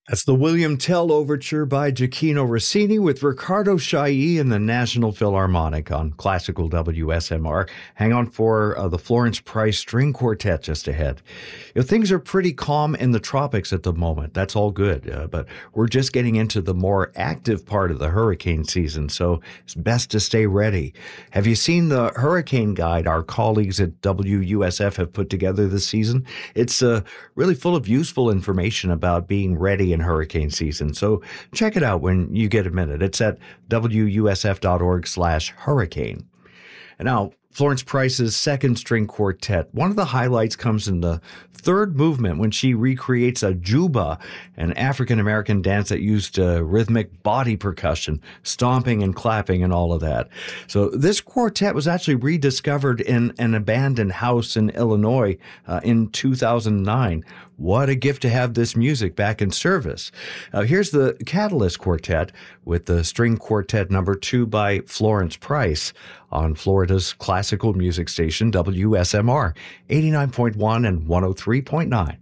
That's the William Tell Overture by Gioacchino Rossini with Riccardo Chailly and the National Philharmonic on Classical WSMR. Hang on for the Florence Price String Quartet just ahead. Things are pretty calm in the tropics at the moment. That's all good, but we're just getting into the more active part of the hurricane season, so it's best to stay ready. Have you seen the hurricane guide our colleagues at WUSF have put together this season? It's really full of useful information about being ready in hurricane season. So check it out when you get a minute. It's at wusf.org/hurricane. And now, Florence Price's second string quartet. One of the highlights comes in the third movement when she recreates a juba, an African-American dance that used rhythmic body percussion, stomping and clapping and all of that. So this quartet was actually rediscovered in an abandoned house in Illinois in 2009. What a gift to have this music back in service. Here's the Catalyst Quartet with the String Quartet number 2 by Florence Price on Florida's classical music station, WSMR, 89.1 and 103.9.